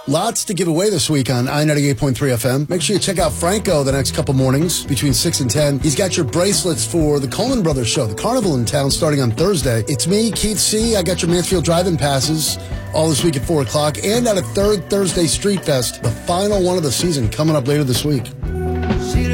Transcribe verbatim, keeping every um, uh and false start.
Lots to give away this week on I ninety-eight point three F M. Make sure you check out Franco the next couple mornings between six and ten. He's got your bracelets for the Coleman Brothers show, the Carnival in town, starting on Thursday. It's me, Keith C. I got your Mansfield Drive-In passes all this week at four o'clock. And at a third Thursday Street Fest, the final one of the season, coming up later this week.